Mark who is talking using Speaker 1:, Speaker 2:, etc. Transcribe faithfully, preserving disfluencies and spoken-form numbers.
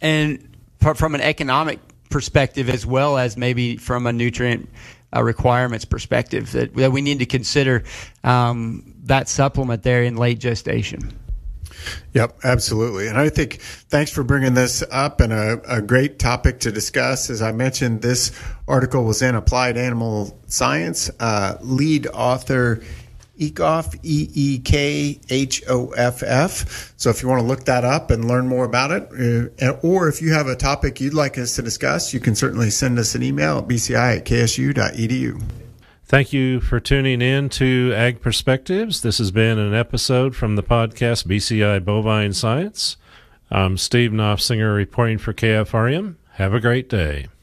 Speaker 1: and from an economic perspective as well as maybe from a nutrient uh, requirements perspective, that, that we need to consider um, that supplement there in late gestation.
Speaker 2: Yep, absolutely. And I think thanks for bringing this up, and a, a great topic to discuss. As I mentioned, this article was in Applied Animal Science. Uh, lead author Eekhoff, E E K H O F F. So if you want to look that up and learn more about it, uh, or if you have a topic you'd like us to discuss, you can certainly send us an email at b c i at k s u dot e d u.
Speaker 3: Thank you for tuning in to Ag Perspectives. This has been an episode from the podcast B C I Bovine Science. I'm Steve Knopfsinger reporting for K F R M. Have a great day.